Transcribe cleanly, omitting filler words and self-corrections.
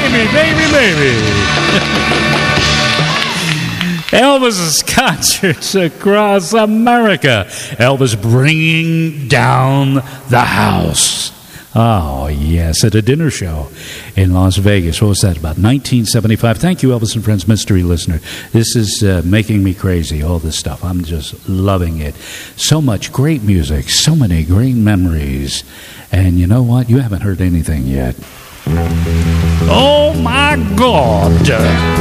baby. Elvis's concerts across America. Elvis bringing down the house. Oh, yes, at a dinner show in Las Vegas. What was that, about 1975? Thank you, Elvis and Friends mystery listener. This is making me crazy, all this stuff. I'm just loving it. So much great music, so many great memories. And you know what? You haven't heard anything yet. Oh, my God.